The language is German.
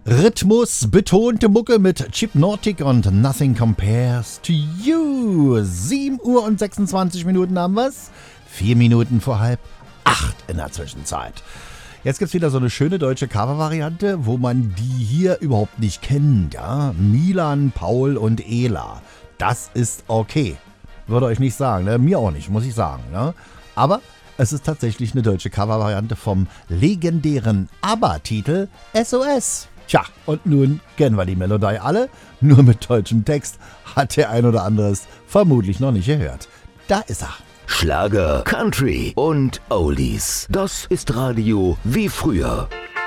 Rhythmusbetonte Mucke mit Chipnotic und Nothing Compares to You. 7 Uhr und 26 Minuten haben wir's. 4 Minuten vor 7:30 in der Zwischenzeit. Jetzt gibt's wieder so eine schöne deutsche Cover-Variante, wo man die hier überhaupt nicht kennt. Ja? Milan, Paul und Ela. Das ist okay. Würde euch nicht sagen, ne? Mir auch nicht, muss ich sagen. Ne? Aber es ist tatsächlich eine deutsche Cover-Variante vom legendären ABBA-Titel SOS. Tja, und nun kennen wir die Melodie alle, nur mit deutschem Text hat der ein oder andere es vermutlich noch nicht gehört. Da ist er. Schlager, Country und Oldies. Das ist Radio wie früher.